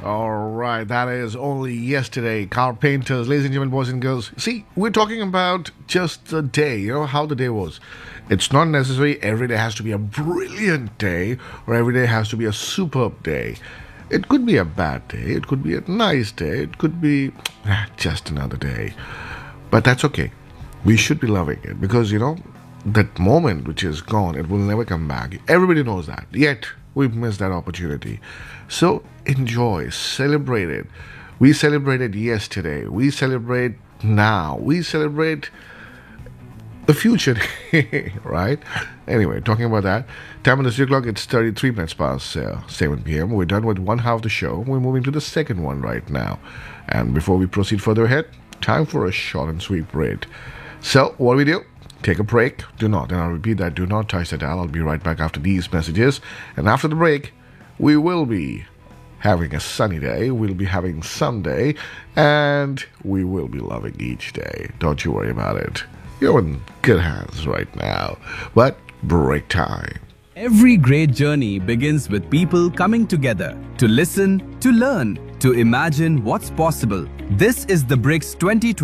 All right, that is only yesterday. Car painters, ladies and gentlemen, boys and girls. See, we're talking about just the day, how the day was. It's not necessary every day has to be a brilliant day or every day has to be a superb day. It could be a bad day, it could be a nice day, it could be just another day. But that's okay. We should be loving it because, that moment which is gone, it will never come back. Everybody knows that. Yet, we've missed that opportunity. So, enjoy, celebrate it. We celebrated yesterday. We celebrate now. We celebrate the future, right? Anyway, talking about that, time on the studio clock, it's 33 minutes past 7 p.m. We're done with one half of the show. We're moving to the second one right now. And before we proceed further ahead, time for a short and sweet break. So, what do we do? Take a break. Do not, and I'll repeat that, do not touch the dial. I'll be right back after these messages. And after the break, we will be having a sunny day, we'll be having Sunday, and we will be loving each day. Don't you worry about it. You're in good hands right now. But break time. Every great journey begins with people coming together to listen, to learn, to imagine what's possible. This is the BRICS 2020